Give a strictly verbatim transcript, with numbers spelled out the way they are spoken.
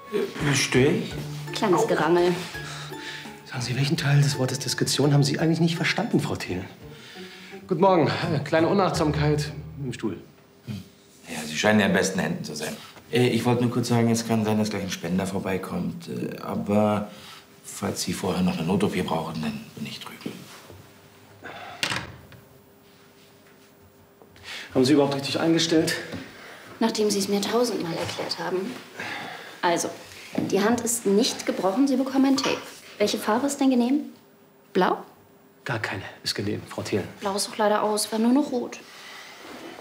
Äh, störe ich? Kleines Au. Gerangel. Sagen Sie, welchen Teil des Wortes Diskretion haben Sie eigentlich nicht verstanden, Frau Thiel? Guten Morgen. Kleine Unachtsamkeit im Stuhl. Hm. Ja, Sie scheinen ja in besten Händen zu sein. Äh, ich wollte nur kurz sagen, es kann sein, dass gleich ein Spender vorbeikommt. Äh, aber falls Sie vorher noch eine Not-O P brauchen, dann bin ich drüben. Haben Sie überhaupt richtig eingestellt? Nachdem Sie es mir tausendmal erklärt haben. Also, die Hand ist nicht gebrochen, Sie bekommen ein Tape. Welche Farbe ist denn genehm? Blau? Gar keine ist genehm, Frau Thiel. Blau ist doch leider aus, war nur noch rot.